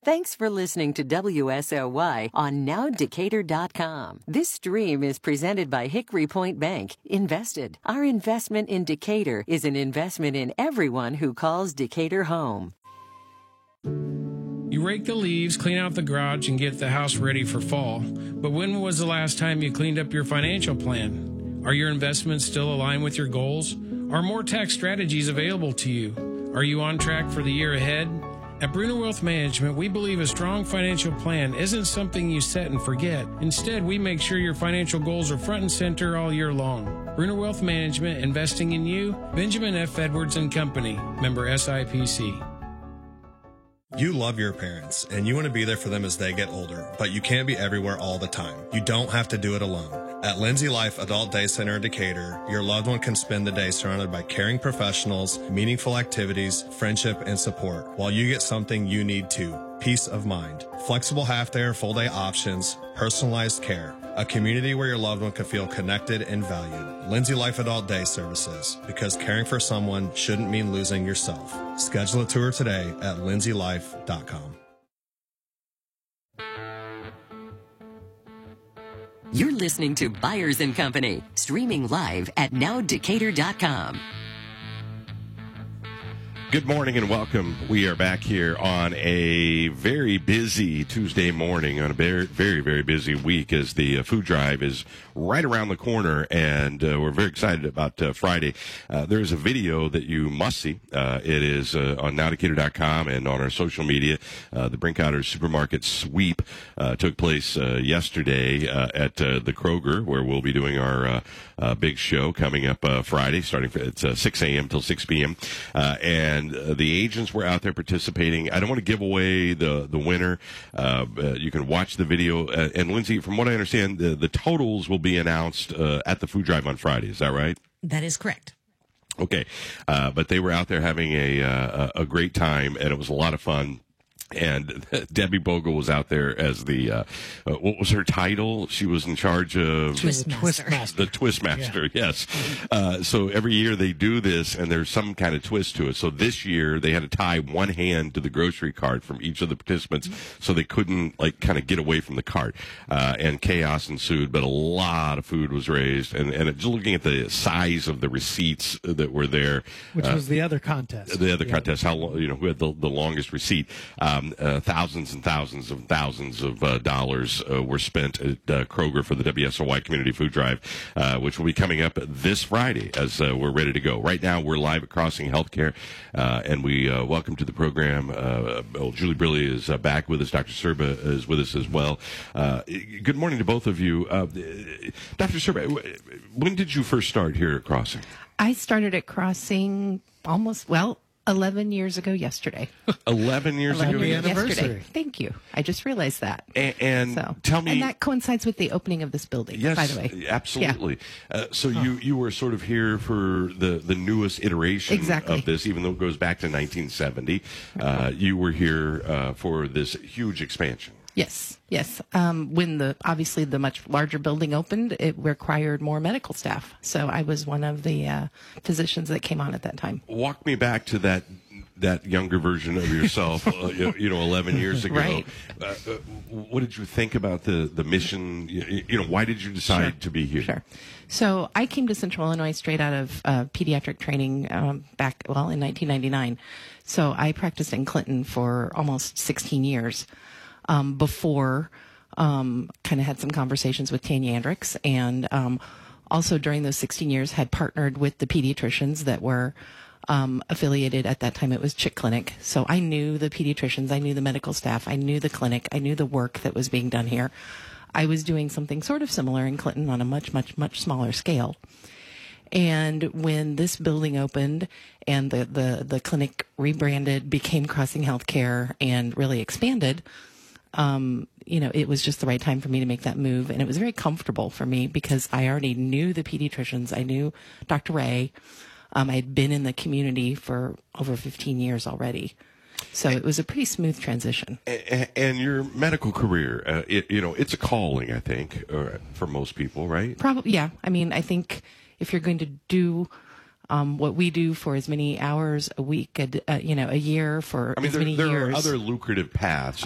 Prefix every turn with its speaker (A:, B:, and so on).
A: Thanks for listening to WSOY on NowDecatur.com. This stream is presented by Hickory Point Bank. Invested. Our investment in Decatur is an investment in everyone who calls Decatur home.
B: You rake the leaves, clean out the garage, and get the house ready for fall. But when was the last time you cleaned up your financial plan? Are your investments still aligned with your goals? Are more tax strategies available to you? Are you on track for the year ahead? At Bruner Wealth Management, we believe a strong financial plan isn't something you set and forget. Instead, we make sure your financial goals are front and center all year long. Bruner Wealth Management, investing in you. Benjamin F. Edwards and Company, member SIPC.
C: You love your parents, and you want to be there for them as they get older, but you can't be everywhere all the time. You don't have to do it alone. At Lindsay Life Adult Day Center in Decatur, your loved one can spend the day surrounded by caring professionals, meaningful activities, friendship, and support, while you get something you need too, peace of mind. Flexible half-day or full-day options, personalized care, a community where your loved one can feel connected and valued. Lindsay Life Adult Day Services, because caring for someone shouldn't mean losing yourself. Schedule a tour today at lindsaylife.com.
A: You're listening to Byers & Company, streaming live at NowDecatur.com.
D: Good morning and welcome. We are back here on a very busy Tuesday morning on a very, very, very busy week as the food drive is right around the corner, and we're very excited about Friday. There's a video that you must see. It is on NowDecatur.com and on our social media. The Brinkouters Supermarket Sweep took place yesterday at the Kroger, where we'll be doing our big show coming up Friday, starting at 6 a.m. till 6 p.m. And the agents were out there participating. I don't want to give away the winner. You can watch the video. And Lindsay, from what I understand, the totals will be announced at the food drive on Friday. Is that right?
E: That is correct.
D: Okay. But they were out there having a great time, and it was a lot of fun. And Debbie Bogle was out there as the, what was her title? She was in charge of
E: Twistmaster.
D: The Twistmaster, yeah. Yes. So every year they do this, and there's some kind of twist to it. So this year they had to tie one hand to the grocery cart from each of the participants, so they couldn't kind of get away from the cart. And chaos ensued, but a lot of food was raised. And just looking at the size of the receipts that were there,
F: which was the other contest.
D: The other contest, how long, who had the longest receipt. Thousands and thousands of dollars were spent at Kroger for the WSOY Community Food Drive, which will be coming up this Friday as we're ready to go. Right now, we're live at Crossing Healthcare, and we welcome to the program. Julie Briley is back with us. Dr. Serba is with us as well. Good morning to both of you. Dr. Serba, when did you first start here at Crossing?
E: I started at Crossing 11 years ago yesterday.
D: 11 years ago?
F: Anniversary.
E: Thank you. I just realized that.
D: And tell me...
E: And that coincides with the opening of this building,
D: yes,
E: by the way.
D: Absolutely. Yeah. So you were sort of here for the newest iteration of this, even though it goes back to 1970. You were here for this huge expansion.
E: Yes. When obviously the much larger building opened, it required more medical staff. So I was one of the physicians that came on at that time.
D: Walk me back to that younger version of yourself, 11 years ago.
E: Right.
D: What did you think about the mission? Why did you decide to be here?
E: Sure. So I came to Central Illinois straight out of pediatric training back in 1999. So I practiced in Clinton for almost 16 years. Before, kind of had some conversations with Tanya Andrix, and also during those 16 years had partnered with the pediatricians that were affiliated at that time. It was Chick Clinic. So I knew the pediatricians, I knew the medical staff, I knew the clinic, I knew the work that was being done here. I was doing something sort of similar in Clinton on a much, much, much smaller scale. And when this building opened and the clinic rebranded, became Crossing Healthcare, and really expanded, it was just the right time for me to make that move. And it was very comfortable for me because I already knew the pediatricians. I knew Dr. Ray. I had been in the community for over 15 years already. So it was a pretty smooth transition.
D: And your medical career, it's a calling, I think, for most people, right?
E: Probably, yeah. I mean, I think if you're going to do what we do for as many hours a week, a year for as many years.
D: There are other lucrative paths.